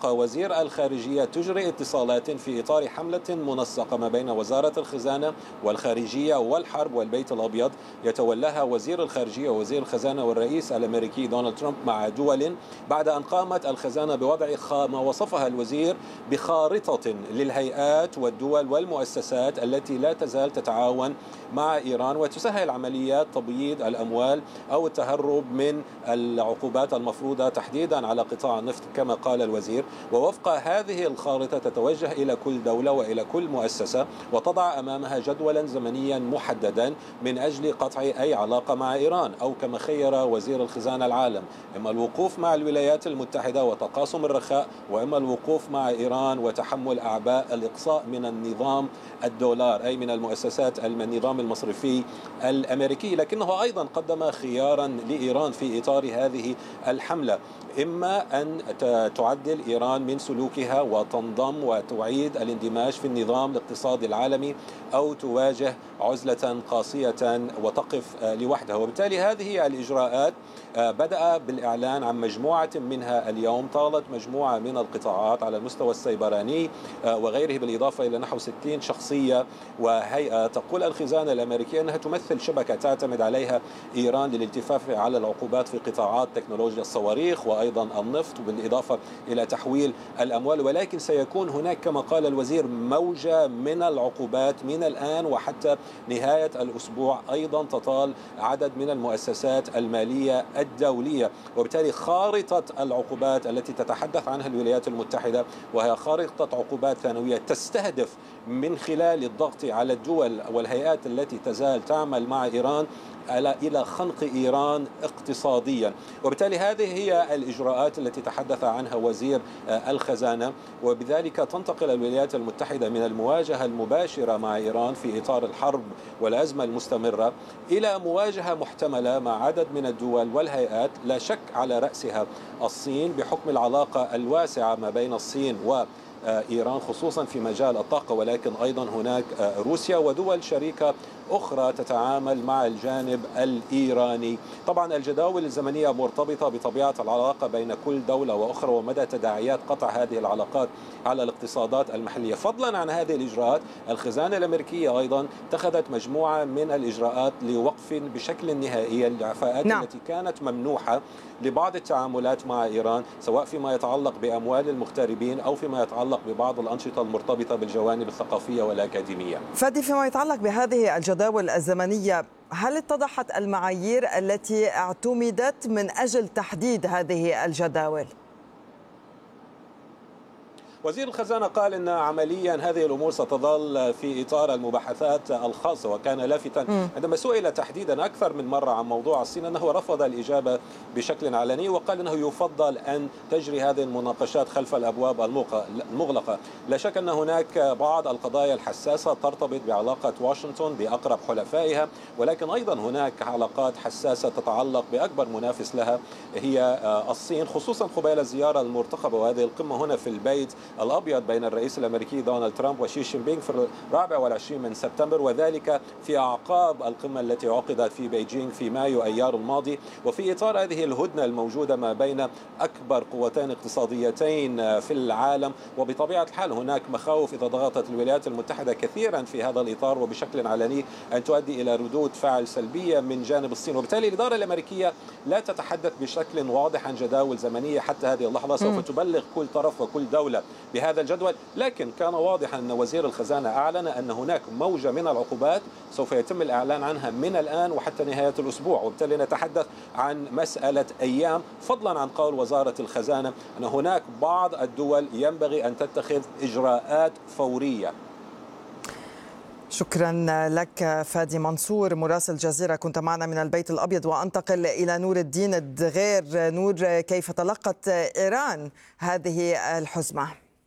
وفق وزير الخارجية تجري اتصالات في إطار حملة منسقة ما بين وزارة الخزانة والخارجية والحرب والبيت الأبيض يتولاها وزير الخارجية ووزير الخزانة والرئيس الأمريكي دونالد ترامب مع دول بعد أن قامت الخزانة بوضع ما وصفها الوزير بخارطة للهيئات والدول والمؤسسات التي لا تزال تتعاون مع إيران وتسهل عمليات تبييض الأموال أو التهرب من العقوبات المفروضة تحديدا على قطاع النفط كما قال الوزير. ووفق هذه الخارطة تتوجه إلى كل دولة وإلى كل مؤسسة وتضع أمامها جدولا زمنيا محددا من أجل قطع أي علاقة مع إيران، أو كما خير وزير الخزانة العالم: إما الوقوف مع الولايات المتحدة وتقاسم الرخاء، وإما الوقوف مع إيران وتحمل أعباء الإقصاء من النظام الدولار أي من المؤسسات النظام المصرفي الأمريكي. لكنه أيضا قدم خيارا لإيران في إطار هذه الحملة: إما أن تعدل إيران من سلوكها وتنضم وتعيد الاندماج في النظام الاقتصادي العالمي، أو تواجه عزلة قاسية وتقف لوحدها. وبالتالي هذه الإجراءات بدأ بالإعلان عن مجموعة منها اليوم. طالت مجموعة من القطاعات على المستوى السيبراني وغيره بالإضافة إلى نحو 60 شخصية وهيئة. تقول الخزانة الأمريكية أنها تمثل شبكة تعتمد عليها إيران للالتفاف على العقوبات في قطاعات تكنولوجيا الصواريخ وأيضا النفط بالإضافة إلى تحويل الأموال، ولكن سيكون هناك كما قال الوزير موجة من العقوبات من الآن وحتى نهاية الأسبوع. أيضا تطال عدد من المؤسسات المالية الدولية. وبالتالي خارطة العقوبات التي تتحدث عنها الولايات المتحدة وهي خارطة عقوبات ثانوية تستهدف من خلال الضغط على الدول والهيئات التي تزال تعمل مع إيران إلى خنق إيران اقتصاديا. وبالتالي هذه هي الإجراءات التي تحدث عنها وزير الخزانة. وبذلك تنتقل الولايات المتحدة من المواجهة المباشرة مع إيران في إطار الحرب والأزمة المستمرة إلى مواجهة محتملة مع عدد من الدول والهيئات، لا شك على رأسها الصين بحكم العلاقة الواسعة ما بين الصين وإيران خصوصا في مجال الطاقة، ولكن أيضا هناك روسيا ودول شريكة أخرى تتعامل مع الجانب الإيراني. طبعا الجداول الزمنية مرتبطة بطبيعة العلاقة بين كل دولة وأخرى ومدى تداعيات قطع هذه العلاقات على الاقتصادات المحلية. فضلا عن هذه الإجراءات، الخزانة الأمريكية أيضا اتخذت مجموعة من الإجراءات لوقف بشكل نهائي الإعفاءات التي كانت ممنوحة لبعض التعاملات مع إيران، سواء فيما يتعلق بأموال المغتربين أو فيما يتعلق ببعض الأنشطة المرتبطة بالجوانب الثقافية والأكاديمية. فادي، فيما يتعلق بهذه الجداول الزمنية، هل اتضحت المعايير التي اعتمدت من أجل تحديد هذه الجداول؟ وزير الخزانة قال أن عمليا هذه الأمور ستظل في إطار المباحثات الخاصة، وكان لافتا عندما سئل تحديدا أكثر من مرة عن موضوع الصين أنه رفض الإجابة بشكل علني وقال أنه يفضل أن تجري هذه المناقشات خلف الأبواب المغلقة. لا شك أن هناك بعض القضايا الحساسة ترتبط بعلاقة واشنطن بأقرب حلفائها، ولكن أيضا هناك علاقات حساسة تتعلق بأكبر منافس لها هي الصين، خصوصا قبيل الزيارة المرتقبة وهذه القمة هنا في البيت الأبيض بين الرئيس الأمريكي دونالد ترامب وشي جين بينغ في 24 من سبتمبر، وذلك في أعقاب القمة التي عقدت في بيجينغ في مايو أيار الماضي. وفي إطار هذه الهدنة الموجودة ما بين أكبر قوتين اقتصاديتين في العالم، وبطبيعة الحال هناك مخاوف إذا ضغطت الولايات المتحدة كثيرا في هذا الإطار وبشكل علني أن تؤدي إلى ردود فعل سلبية من جانب الصين. وبالتالي الإدارة الأمريكية لا تتحدث بشكل واضح عن جداول زمنية حتى هذه اللحظة، سوف تبلغ كل طرف وكل دولة بهذا الجدول. لكن كان واضحا أن وزير الخزانة أعلن أن هناك موجة من العقوبات سوف يتم الإعلان عنها من الآن وحتى نهاية الأسبوع، وبالتالي نتحدث عن مسألة أيام، فضلا عن قول وزارة الخزانة أن هناك بعض الدول ينبغي أن تتخذ إجراءات فورية. شكرا لك فادي منصور مراسل الجزيرة، كنت معنا من البيت الأبيض. وأنتقل إلى نور الدين الدغير. نور، كيف تلقت إيران هذه الحزمة؟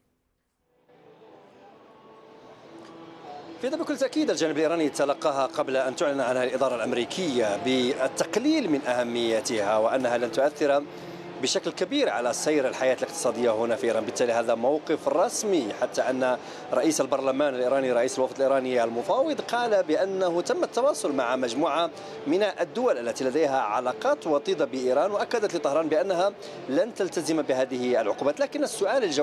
في بكل تأكيد الجانب الإيراني تلقاها قبل أن تعلن عنها الإدارة الأمريكية بالتقليل من أهميتها وأنها لن تؤثر بشكل كبير على سير الحياة الاقتصادية هنا في إيران. بالتالي هذا موقف رسمي، حتى أن رئيس البرلمان الإيراني رئيس الوفد الإيراني المفاوض قال بأنه تم التواصل مع مجموعة من الدول التي لديها علاقات وطيدة بإيران، وأكدت لطهران بأنها لن تلتزم بهذه العقوبات. لكن السؤال